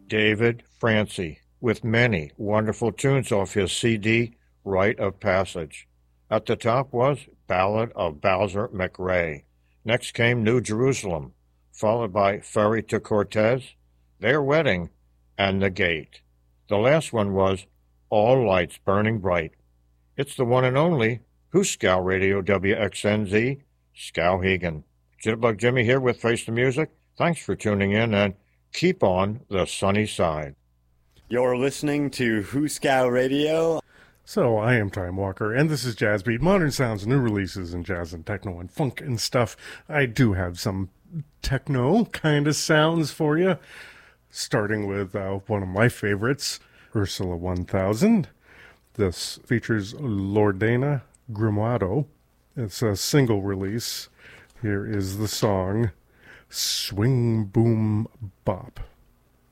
David Francie, with many wonderful tunes off his CD, Rite of Passage. At the top was Ballad of Bowser McRae. Next came New Jerusalem, followed by Ferry to Cortez, Their Wedding, and The Gate. The last one was All Lights Burning Bright. It's the one and only Hooskow Radio WXNZ, Skowhegan. Jitterbug Jimmy here with Face the Music. Thanks for tuning in and keep on the sunny side. You're listening to Hooskow Radio. So, I am Time Walker, and this is Jazz Beat, modern sounds, new releases in jazz and techno and funk and stuff. I do have some techno kind of sounds for you, starting with one of my favorites, Ursula 1000. This features Loredana Grimoado. It's a single release. Here is the song, Swing Boom Bop.